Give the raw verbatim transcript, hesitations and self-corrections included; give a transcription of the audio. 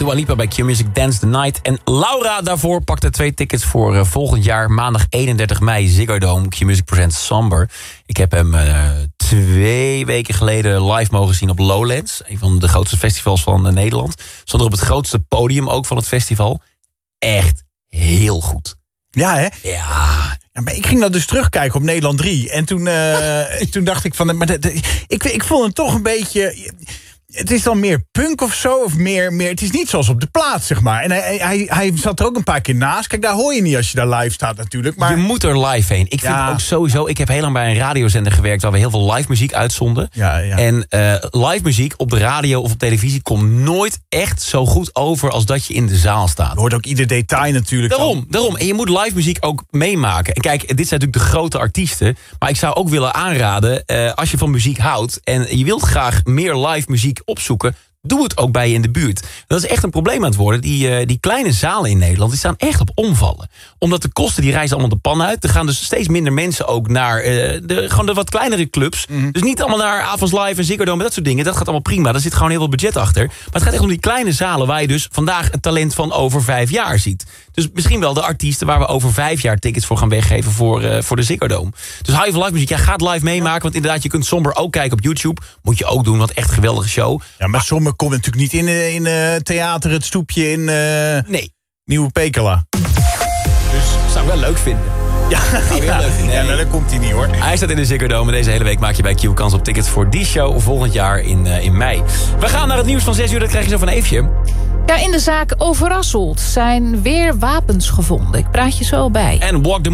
Dua Lipa bij Q-Music, Dance the Night. En Laura daarvoor pakte twee tickets voor uh, volgend jaar. Maandag eenendertig mei, Ziggo Dome. Q-Music presents Somber. Ik heb hem uh, twee weken geleden live mogen zien op Lowlands. Een van de grootste festivals van uh, Nederland. Stond er op het grootste podium ook van het festival. Echt heel goed. Ja, hè? Ja. Ja, maar ik ging dat dus terugkijken op Nederland drie. En toen, uh, toen dacht ik van... Maar de, de, ik, ik vond het toch een beetje... Het is dan meer punk of zo, of meer, meer... Het is niet zoals op de plaat, zeg maar. En hij, hij, hij zat er ook een paar keer naast. Kijk, daar hoor je niet als je daar live staat natuurlijk. Maar... Je moet er live heen. Ik vind ja. het ook sowieso... Ik heb heel lang bij een radiozender gewerkt... waar we heel veel live muziek uitzonden. Ja, ja. En uh, live muziek op de radio of op televisie... komt nooit echt zo goed over... als dat je in de zaal staat. Je hoort ook ieder detail natuurlijk. Daarom, dan. daarom. En je moet live muziek ook meemaken. En kijk, dit zijn natuurlijk de grote artiesten. Maar ik zou ook willen aanraden... Uh, als je van muziek houdt... en je wilt graag meer live muziek opzoeken... doe het ook bij je in de buurt. Dat is echt een probleem aan het worden. Die, uh, die kleine zalen in Nederland die staan echt op omvallen. Omdat de kosten die reizen allemaal de pan uit. Er gaan dus steeds minder mensen ook naar uh, de, gewoon de wat kleinere clubs. Mm-hmm. Dus niet allemaal naar Avonds Live en Ziggo Dome. Dat soort dingen. Dat gaat allemaal prima. Daar zit gewoon heel veel budget achter. Maar het gaat echt om die kleine zalen waar je dus vandaag het talent van over vijf jaar ziet. Dus misschien wel de artiesten waar we over vijf jaar tickets voor gaan weggeven voor, uh, voor de Ziggo Dome. Dus hou je van live muziek. Ja, ga het live meemaken. Want inderdaad, je kunt Somber ook kijken op YouTube. Moet je ook doen, want echt geweldige show. Ja, maar Somber komt natuurlijk niet in, in uh, theater, het stoepje in uh, nee. Nieuwe Pekela. Dus zou ik wel leuk vinden. Ja, nou, ja, leuk. Nee. ja nou, dan komt hij niet hoor. Hij staat in de Ziggo Dome. Deze hele week maak je bij Q kans op tickets voor die show volgend jaar in, uh, in mei. We gaan naar het nieuws van zes uur. Dat krijg je zo van Eefje. Ja, in de zaak Overasselt zijn weer wapens gevonden. Ik praat je zo bij. En Walk the